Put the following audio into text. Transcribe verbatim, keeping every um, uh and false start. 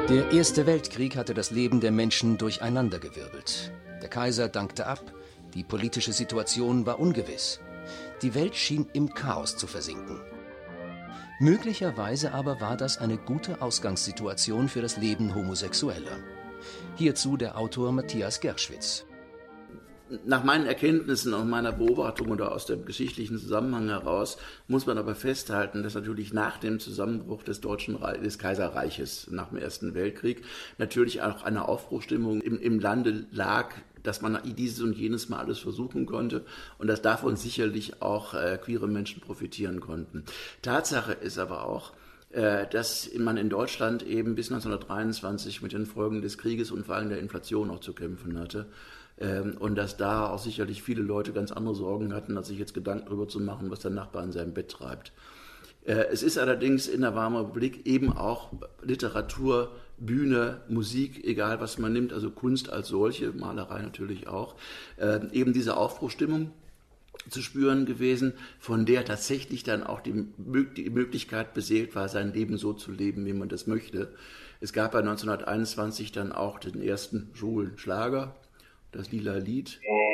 Der Erste Weltkrieg hatte das Leben der Menschen durcheinandergewirbelt. Der Kaiser dankte ab, die politische Situation war ungewiss. Die Welt schien im Chaos zu versinken. Möglicherweise aber war das eine gute Ausgangssituation für das Leben Homosexueller. Hierzu der Autor Matthias Gerschwitz. Nach meinen Erkenntnissen aus meiner Beobachtung oder aus dem geschichtlichen Zusammenhang heraus muss man aber festhalten, dass natürlich nach dem Zusammenbruch des Deutschen Reich, des Kaiserreiches nach dem Ersten Weltkrieg natürlich auch eine Aufbruchstimmung im, im Lande lag, dass man dieses und jenes mal alles versuchen konnte und dass davon sicherlich auch äh, queere Menschen profitieren konnten. Tatsache ist aber auch, äh, dass man in Deutschland eben bis neunzehnhundertdreiundzwanzig mit den Folgen des Krieges und vor allem der Inflation auch zu kämpfen hatte. Ähm, und dass da auch sicherlich viele Leute ganz andere Sorgen hatten, als sich jetzt Gedanken darüber zu machen, was der Nachbar in seinem Bett treibt. Äh, es ist allerdings in der Weimarer Republik eben auch Literatur, Bühne, Musik, egal was man nimmt, also Kunst als solche, Malerei natürlich auch, äh, eben diese Aufbruchstimmung zu spüren gewesen, von der tatsächlich dann auch die, die Möglichkeit beseelt war, sein Leben so zu leben, wie man das möchte. Es gab ja neunzehnhunderteinundzwanzig dann auch den ersten schwulen Schlager, das Lila Lied.